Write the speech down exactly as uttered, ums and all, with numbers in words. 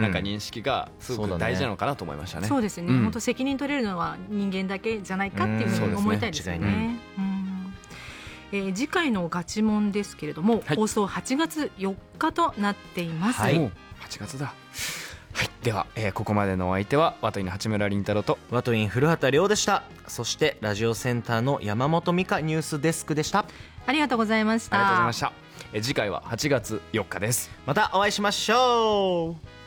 なんか認識がすごく大事なのかなと思いましたね。 そうですね、うん、本当責任取れるのは人間だけじゃないかっていうふうに思いたいですよね。えー、次回のガチモンですけれども、はい、放送はちがつよっかとなっています。 はい、はちがつだ。はい、では、えー、ここまでのお相手はワトインの八村倫太郎とワトイン古畑亮でした。そしてラジオセンターの山本美香ニュースデスクでした。 ありがとうございました。 ありがとうございました。えー、次回ははちがつよっかです。 またお会いしましょう。